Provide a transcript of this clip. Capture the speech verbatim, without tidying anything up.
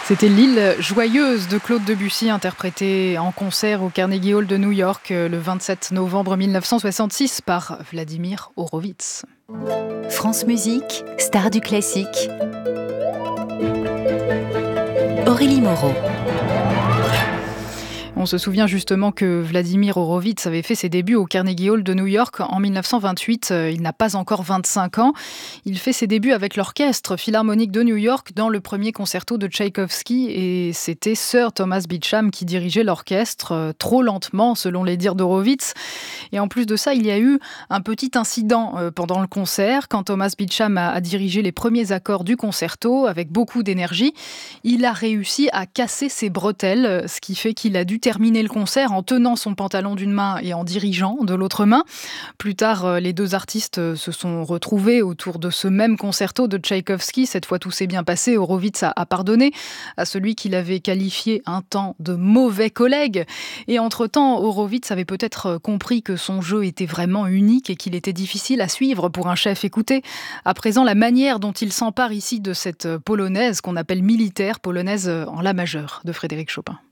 C'était L'île joyeuse de Claude Debussy, interprétée en concert au Carnegie Hall de New York le vingt-sept novembre mille neuf cent soixante-six par Vladimir Horowitz. France Musique, star du classique. Aurélie Moreau. On se souvient justement que Vladimir Horowitz avait fait ses débuts au Carnegie Hall de New York en mille neuf cent vingt-huit. Il n'a pas encore vingt-cinq ans. Il fait ses débuts avec l'Orchestre Philharmonique de New York dans le premier concerto de Tchaïkovski et c'était Sir Thomas Beecham qui dirigeait l'orchestre, trop lentement selon les dires d'Horowitz. Et en plus de ça, il y a eu un petit incident pendant le concert quand Thomas Beecham a dirigé les premiers accords du concerto avec beaucoup d'énergie. Il a réussi à casser ses bretelles, ce qui fait qu'il a dû terminer le concert en tenant son pantalon d'une main et en dirigeant de l'autre main. Plus tard, les deux artistes se sont retrouvés autour de ce même concerto de Tchaïkovski. Cette fois, tout s'est bien passé. Horowitz a pardonné à celui qu'il avait qualifié un temps de mauvais collègue. Et entre-temps, Horowitz avait peut-être compris que son jeu était vraiment unique et qu'il était difficile à suivre pour un chef. Écoutez, à présent, la manière dont il s'empare ici de cette polonaise qu'on appelle militaire, polonaise en la majeure, de Frédéric Chopin.